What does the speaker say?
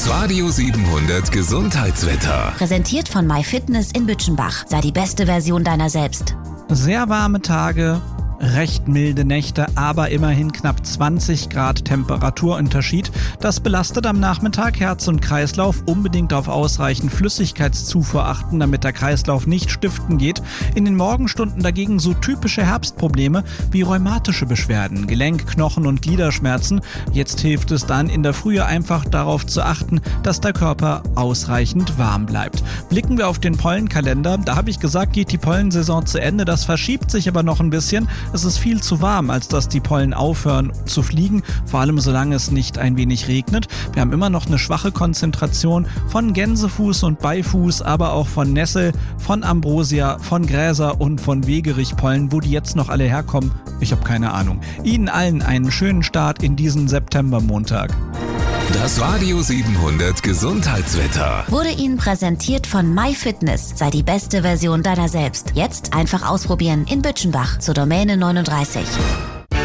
Das Radio 700 Gesundheitswetter. Präsentiert von MyFitness in Bütschenbach. Sei die beste Version deiner selbst. Sehr warme Tage, recht milde Nächte, aber immerhin knapp 20 Grad Temperaturunterschied. Das belastet am Nachmittag Herz und Kreislauf. Unbedingt auf ausreichend Flüssigkeitszufuhr achten, damit der Kreislauf nicht stiften geht. In den Morgenstunden dagegen so typische Herbstprobleme wie rheumatische Beschwerden, Gelenk-, Knochen- und Gliederschmerzen. Jetzt hilft es dann in der Frühe einfach darauf zu achten, dass der Körper ausreichend warm bleibt. Blicken wir auf den Pollenkalender. Da habe ich gesagt, geht die Pollensaison zu Ende. Das verschiebt sich aber noch ein bisschen. Es ist viel zu warm, als dass die Pollen aufhören zu fliegen, vor allem solange es nicht ein wenig regnet. Wir haben immer noch eine schwache Konzentration von Gänsefuß und Beifuß, aber auch von Nessel, von Ambrosia, von Gräser und von Wegerichpollen. Wo die jetzt noch alle herkommen, ich habe keine Ahnung. Ihnen allen einen schönen Start in diesen Septembermontag. Das Radio 700 Gesundheitswetter Wurde Ihnen präsentiert von MyFitness. Sei die beste Version deiner selbst. Jetzt einfach ausprobieren in Bütschenbach zur Domäne 39.